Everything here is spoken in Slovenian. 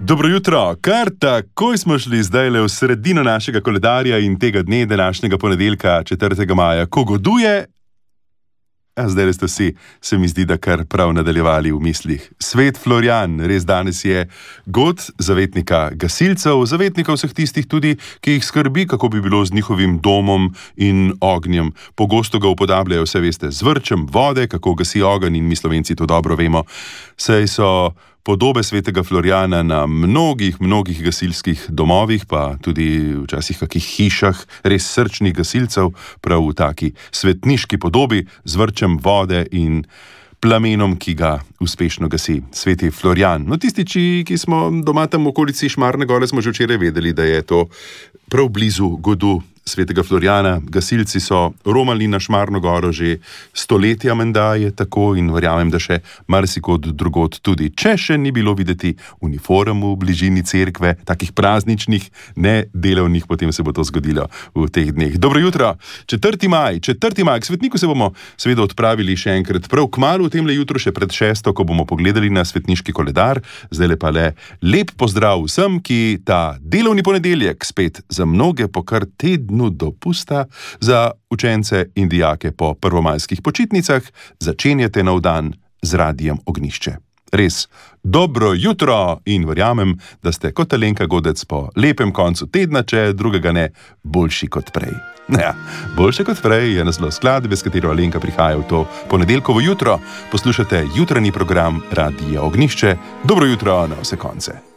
Dobro jutro, kar takoj smo šli zdajle v sredino našega koledarja in tega dne, današnjega ponedeljka, 4. maja, ko goduje. Zdaj ste vsi, se mi zdi, da kar prav nadaljevali v mislih. Svet Florjan, res danes je god zavetnika gasilcev, zavetnika vseh tistih tudi, ki jih skrbi, kako bi bilo z njihovim domom in ognjem. Pogosto ga upodabljajo, vse veste, z vrčem vode, kako gasi ogenj in mi Slovenci to dobro vemo. Saj so podobe svetega Florjana na mnogih gasilskih domovih, pa tudi včasih kakih hišah res srčnih gasilcev, prav v taki svetniški podobi, z vrčem vode in plamenom, ki ga uspešno gasi. Sveti Florjan. No, tisti, ki smo doma tam v okolici Šmarne gore, smo že včeraj vedeli, da je to prav blizu godu svetega Florjana. Gasilci so romali na Šmarno goro že stoletja, menda je tako, in verjamem, da še marsikod drugod tudi. Če še ni bilo videti uniform v bližini cerkve, takih prazničnih, ne delovnih, potem se bo to zgodilo v teh dneh. Dobro jutro, 4. maj, k svetniku se bomo seveda odpravili še enkrat prav kmalu, v temle jutru še pred 6, ko bomo pogledali na svetniški koledar. Zdaj pa le lep pozdrav vsem, ki ta delovni ponedeljek spet za mnoge po kar tednu dopusta, za učence in dijake po prvomajskih počitnicah začenjate nov dan z Radiem Ognjišče. Res, dobro jutro in verjamem, da ste kot Alenka Godec po lepem koncu tedna, če drugega ne, boljši kot prej. Ja, boljše kot prej je naslov skladbe, s katero Alenka prihaja v to ponedeljkovo jutro. Poslušate jutranji program Radia Ognjišče. Dobro jutro na vse konce.